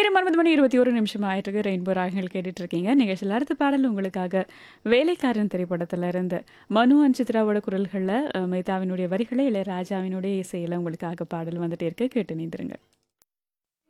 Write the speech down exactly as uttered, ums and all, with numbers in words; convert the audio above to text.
நேரம் ஒன்பது மணி இருபத்தி ஒரு நிமிஷம் ஆயிட்டிருக்கு. ரெயின்போ ராகங்கள் கேட்டுட்டு இருக்கீங்க. நிகழ்ச்சியில் அடுத்த பாடல் உங்களுக்காக வேலைக்காரன் திரைப்படத்துல இருந்து மனு அண்ட் சித்ராவோட குரல்கள்ல அ, மேத்தாவினுடைய வரிகளை இளையராஜாவினுடைய இசையில உங்களுக்காக பாடல் வந்துட்டே இருக்கு. கேட்டு நீந்திருங்க.